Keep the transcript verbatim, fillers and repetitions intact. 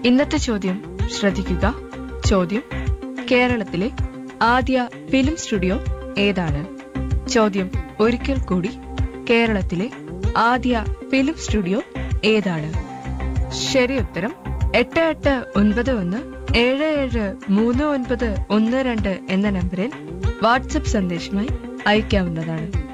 ഇന്നത്തെ ചോദ്യം ശ്രദ്ധിക്കുക. ചോദ്യം: കേരളത്തിലെ ആദ്യ ഫിലിം സ്റ്റുഡിയോ ഏതാണ്? ചോദ്യം ഒരിക്കൽ കൂടി: കേരളത്തിലെ ആദ്യ ഫിലിം സ്റ്റുഡിയോ ഏതാണ്? ശരി ഉത്തരം എട്ട് എട്ട് ഒൻപത് ഒന്ന് ഏഴ് ഏഴ് മൂന്ന് ഒൻപത് ഒന്ന് രണ്ട് എന്ന നമ്പറിൽ വാട്സപ്പ് സന്ദേശമായി അയക്കാവുന്നതാണ്.